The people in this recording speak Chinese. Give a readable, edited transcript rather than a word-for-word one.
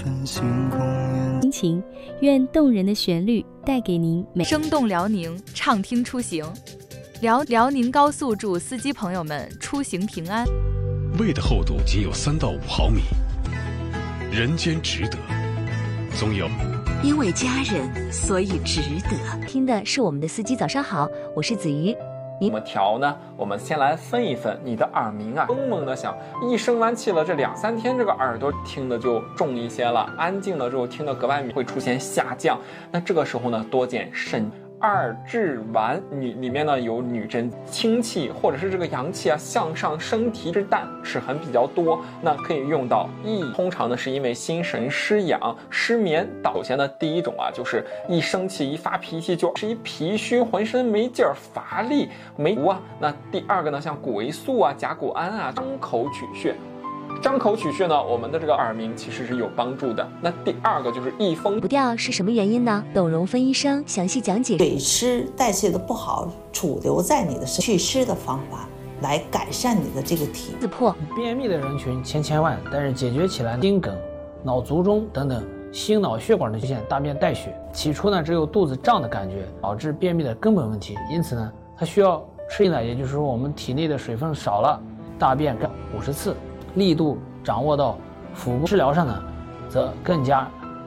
心情，愿动人的旋律带给您生动辽宁，畅听出行。辽宁高速祝司机朋友们出行平安。 胃的厚度仅有3到5毫米，人间值得，总有。 因为家人，所以值得。 听的是我们的司机早上好，我是子瑜。 怎么调呢？我们先来分一分你的耳鸣啊，嗡嗡的响，一生完气了，这2、3天这个耳朵听的就重一些了，安静了之后听得格外会出现下降。那这个时候呢，多见肾。2至丸里面呢有女真清气或者是这个阳气啊向上升提之淡齿痕比较多，那可以用到益。通常呢是因为心神失养失眠。首先呢第一种啊就是一生气一发脾气就是一脾虚浑身没劲儿乏力没足啊。那第2个呢像谷维素啊甲钴胺啊张口取穴。张口取穴呢，我们的这个耳鸣其实是有帮助的。那第2个就是易风不掉是什么原因呢？董荣芬医生详细讲解。 水湿代谢的不好，储留在你的去湿的方法，来改善你的这个体自破。 便秘的人群千万，但是解决起来心梗、脑卒中等等心脑血管的出现大便带血。起初呢，只有肚子胀的感觉，导致便秘的根本问题。因此呢，它需要适应的，也就是说我们体内的水分少了，大便干50次。力度掌握到腹部治疗上呢，则更加